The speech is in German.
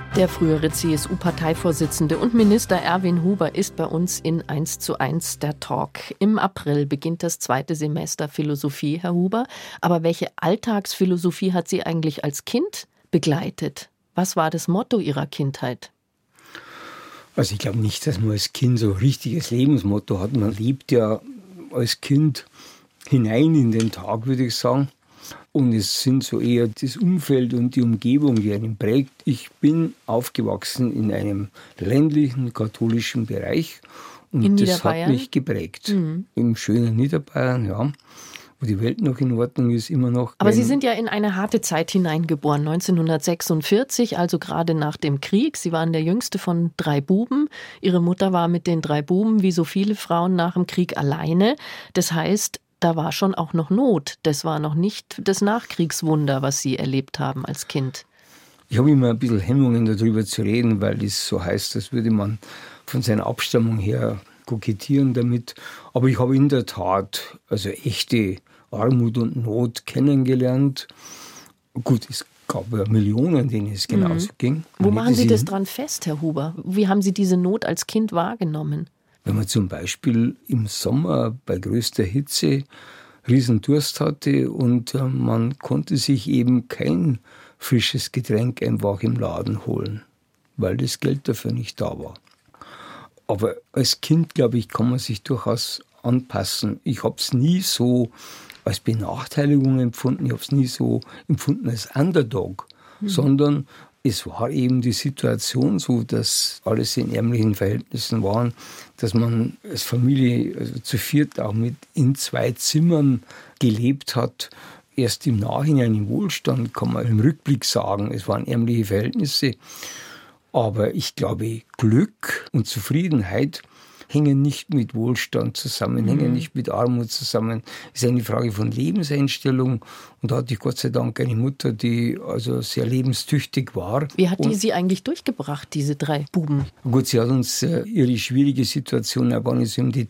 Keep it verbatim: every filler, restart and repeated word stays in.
Der frühere C S U-Parteivorsitzende und Minister Erwin Huber ist bei uns in eins zu eins der Talk. Im April beginnt das zweite Semester Philosophie, Herr Huber. Aber welche Alltagsphilosophie hat Sie eigentlich als Kind begleitet? Was war das Motto Ihrer Kindheit? Also ich glaube nicht, dass man als Kind so ein richtiges Lebensmotto hat. Man lebt ja als Kind hinein in den Tag, würde ich sagen. Und es sind so eher das Umfeld und die Umgebung, die einen prägt. Ich bin aufgewachsen in einem ländlichen katholischen Bereich und in das hat mich geprägt. Mhm. Im schönen Niederbayern, ja, wo die Welt noch in Ordnung ist, immer noch. Aber Sie sind ja in eine harte Zeit hineingeboren, neunzehnhundertsechsundvierzig, also gerade nach dem Krieg. Sie waren der jüngste von drei Buben. Ihre Mutter war mit den drei Buben, wie so viele Frauen nach dem Krieg, alleine. Das heißt, da war schon auch noch Not. Das war noch nicht das Nachkriegswunder, was Sie erlebt haben als Kind. Ich habe immer ein bisschen Hemmungen, darüber zu reden, weil es so heißt, als würde man von seiner Abstammung her kokettieren damit. Aber ich habe in der Tat also echte Armut und Not kennengelernt. Gut, es gab ja Millionen, denen es genauso mhm. ging. Man Wo machen Sie das dran fest, Herr Huber? Wie haben Sie diese Not als Kind wahrgenommen? Wenn man zum Beispiel im Sommer bei größter Hitze Riesendurst hatte und man konnte sich eben kein frisches Getränk einfach im Laden holen, weil das Geld dafür nicht da war. Aber als Kind, glaube ich, kann man sich durchaus anpassen. Ich habe es nie so als Benachteiligung empfunden, ich habe es nie so empfunden als Underdog, mhm. sondern es war eben die Situation so, dass alles in ärmlichen Verhältnissen waren, dass man als Familie also zu viert auch mit in zwei Zimmern gelebt hat. Erst im Nachhinein im Wohlstand kann man im Rückblick sagen, es waren ärmliche Verhältnisse. Aber ich glaube, Glück und Zufriedenheit hängen nicht mit Wohlstand zusammen, mhm. hängen nicht mit Armut zusammen. Es ist eine Frage von Lebenseinstellung. Und da hatte ich Gott sei Dank eine Mutter, die also sehr lebenstüchtig war. Wie hat die und Sie eigentlich durchgebracht, diese drei Buben? Gut, sie hat uns äh, ihre schwierige Situation auch gar nicht so im Detail